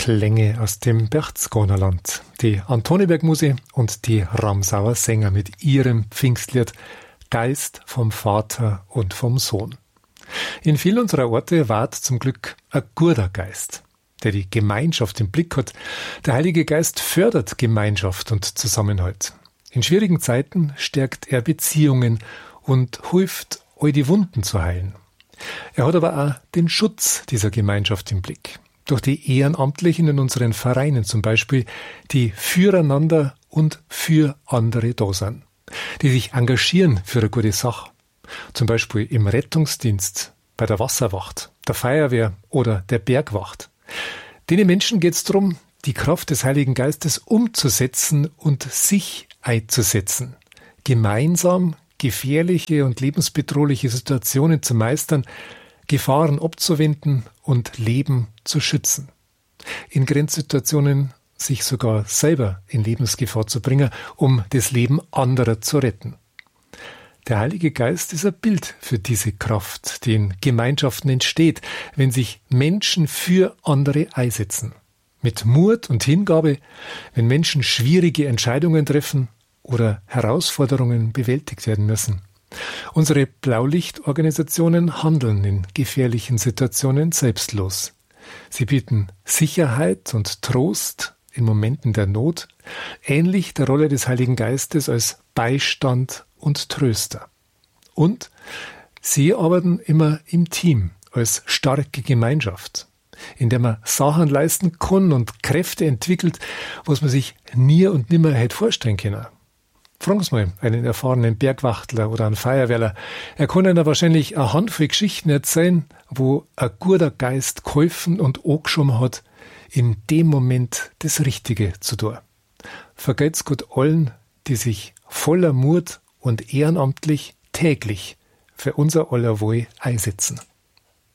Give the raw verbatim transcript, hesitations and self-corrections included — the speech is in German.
Klänge aus dem Berchtesgadenerland. Die Antoniberg-Muse und die Ramsauer Sänger mit ihrem Pfingstlied Geist vom Vater und vom Sohn. In vielen unserer Orte ward zum Glück ein guter Geist, der die Gemeinschaft im Blick hat. Der Heilige Geist fördert Gemeinschaft und Zusammenhalt. In schwierigen Zeiten stärkt er Beziehungen und hilft, all die Wunden zu heilen. Er hat aber auch den Schutz dieser Gemeinschaft im Blick. Durch die Ehrenamtlichen in unseren Vereinen zum Beispiel, die füreinander und für andere da sind, die sich engagieren für eine gute Sache. Zum Beispiel im Rettungsdienst, bei der Wasserwacht, der Feuerwehr oder der Bergwacht. Den Menschen geht es darum, die Kraft des Heiligen Geistes umzusetzen und sich einzusetzen. Gemeinsam gefährliche und lebensbedrohliche Situationen zu meistern, Gefahren abzuwenden und Leben zu schützen. In Grenzsituationen sich sogar selber in Lebensgefahr zu bringen, um das Leben anderer zu retten. Der Heilige Geist ist ein Bild für diese Kraft, die in Gemeinschaften entsteht, wenn sich Menschen für andere einsetzen. Mit Mut und Hingabe, wenn Menschen schwierige Entscheidungen treffen oder Herausforderungen bewältigt werden müssen. Unsere Blaulichtorganisationen handeln in gefährlichen Situationen selbstlos. Sie bieten Sicherheit und Trost in Momenten der Not, ähnlich der Rolle des Heiligen Geistes als Beistand und Tröster. Und sie arbeiten immer im Team, als starke Gemeinschaft, in der man Sachen leisten kann und Kräfte entwickelt, was man sich nie und nimmer hätte vorstellen können. Fragen Sie mal einen erfahrenen Bergwachtler oder einen Feuerwehrler. Er kann Ihnen wahrscheinlich eine Handvoll Geschichten erzählen, wo ein guter Geist geholfen und angeschoben hat, in dem Moment das Richtige zu tun. Vergelt's Gott allen, die sich voller Mut und ehrenamtlich täglich für unser aller Wohl einsetzen.